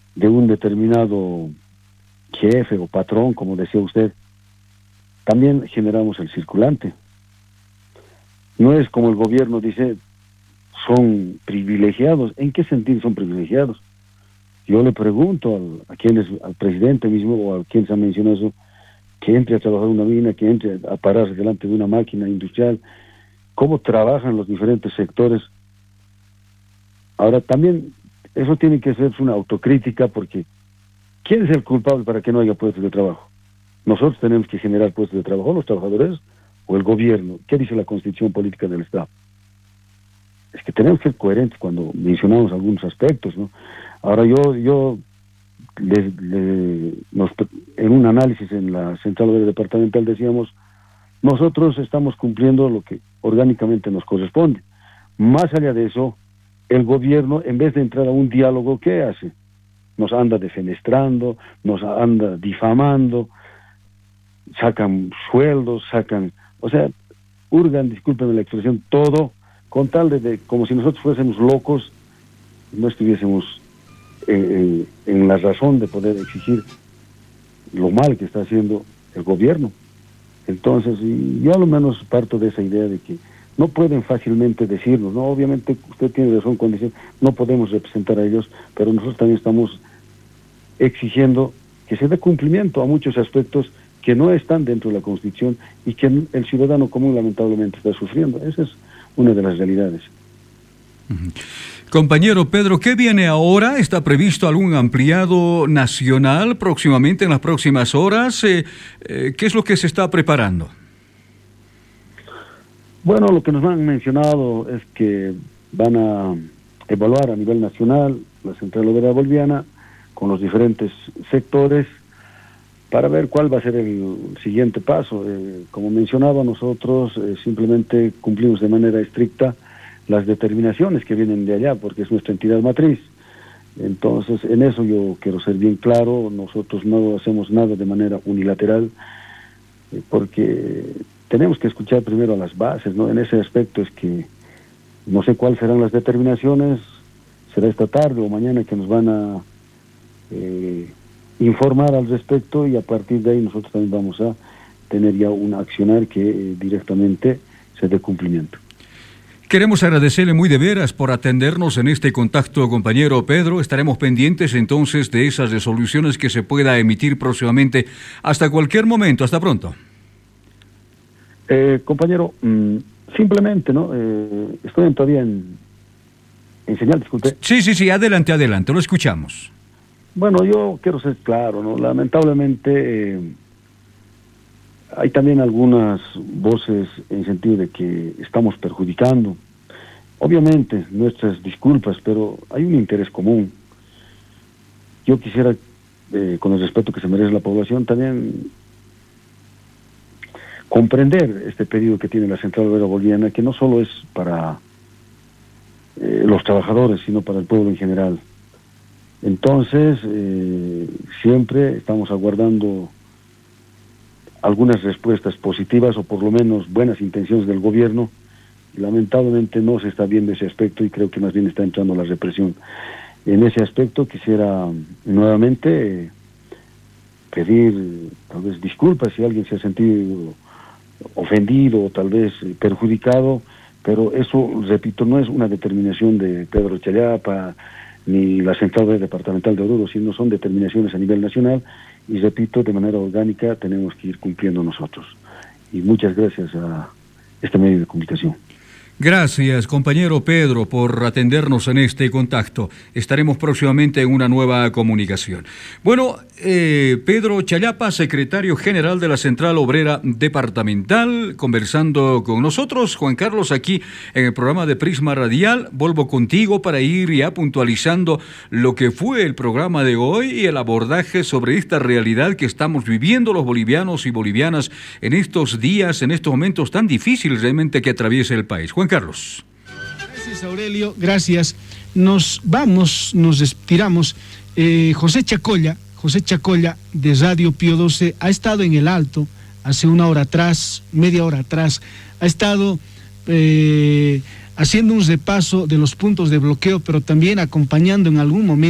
de un determinado jefe o patrón, como decía usted, también generamos el circulante. No es como el gobierno dice, son privilegiados. ¿En qué sentido son privilegiados? Yo le pregunto al presidente mismo o a quien se ha mencionado eso, que entre a trabajar en una mina, que entre a pararse delante de una máquina industrial, cómo trabajan los diferentes sectores. Ahora también eso tiene que ser una autocrítica, porque ¿quién es el culpable para que no haya puestos de trabajo? Nosotros tenemos que generar puestos de trabajo, los trabajadores o el gobierno. ¿Qué dice la Constitución Política del Estado? Es que tenemos que ser coherentes cuando mencionamos algunos aspectos, ¿no? Ahora en un análisis en la Central Obrera Departamental decíamos, nosotros estamos cumpliendo lo que orgánicamente nos corresponde. Más allá de eso, el gobierno, en vez de entrar a un diálogo, ¿qué hace? Nos anda defenestrando, nos anda difamando, sacan sueldos, hurgan, discúlpenme la expresión, todo, con tal de como si nosotros fuésemos locos, no estuviésemos en la razón de poder exigir lo mal que está haciendo el gobierno. Entonces, y yo a lo menos parto de esa idea de que no pueden fácilmente decirnos, ¿no? Obviamente usted tiene razón cuando dice, no podemos representar a ellos, pero nosotros también estamos exigiendo que se dé cumplimiento a muchos aspectos que no están dentro de la Constitución y que el ciudadano común lamentablemente está sufriendo. Esa es una de las realidades. Compañero Pedro, ¿qué viene ahora? ¿Está previsto algún ampliado nacional próximamente, en las próximas horas? ¿Qué es lo que se está preparando? Bueno, lo que nos han mencionado es que van a evaluar a nivel nacional la Central Obrera Boliviana con los diferentes sectores para ver cuál va a ser el siguiente paso. Como mencionaba, nosotros simplemente cumplimos de manera estricta las determinaciones que vienen de allá, porque es nuestra entidad matriz. Entonces, en eso yo quiero ser bien claro, nosotros no hacemos nada de manera unilateral, porque tenemos que escuchar primero a las bases, ¿no? En ese aspecto es que no sé cuáles serán las determinaciones, será esta tarde o mañana que nos van a informar al respecto, y a partir de ahí nosotros también vamos a tener ya un accionar que directamente se dé cumplimiento. Queremos agradecerle muy de veras por atendernos en este contacto, compañero Pedro. Estaremos pendientes entonces de esas resoluciones que se pueda emitir próximamente. Hasta cualquier momento. Hasta pronto. Compañero, simplemente, ¿no? Estoy todavía en señal, disculpe. Sí, adelante, lo escuchamos. Bueno, yo quiero ser claro, ¿no? Lamentablemente hay también algunas voces en sentido de que estamos perjudicando. Obviamente, nuestras disculpas, pero hay un interés común. Yo quisiera, con el respeto que se merece la población, también comprender este pedido que tiene la Central Obrera Boliviana, que no solo es para los trabajadores, sino para el pueblo en general. Entonces, siempre estamos aguardando algunas respuestas positivas o por lo menos buenas intenciones del gobierno. Lamentablemente no se está viendo ese aspecto y creo que más bien está entrando la represión. En ese aspecto quisiera nuevamente pedir tal vez disculpas si alguien se ha sentido ofendido o tal vez perjudicado, pero eso, repito, no es una determinación de Pedro Chayapa ni la Central Departamental de Oruro, sino son determinaciones a nivel nacional, y repito, de manera orgánica tenemos que ir cumpliendo nosotros. Y muchas gracias a este medio de comunicación. Gracias, compañero Pedro, por atendernos en este contacto. Estaremos próximamente en una nueva comunicación. Bueno, Pedro Chayapa, secretario general de la Central Obrera Departamental, conversando con nosotros. Juan Carlos, aquí en el programa de Prisma Radial. Vuelvo contigo para ir ya puntualizando lo que fue el programa de hoy y el abordaje sobre esta realidad que estamos viviendo los bolivianos y bolivianas en estos días, en estos momentos tan difíciles realmente que atraviesa el país. Juan Carlos. Gracias, Aurelio, gracias. Nos retiramos. José Chacolla de Radio Pío 12 ha estado en el Alto hace media hora atrás, ha estado haciendo un repaso de los puntos de bloqueo, pero también acompañando en algún momento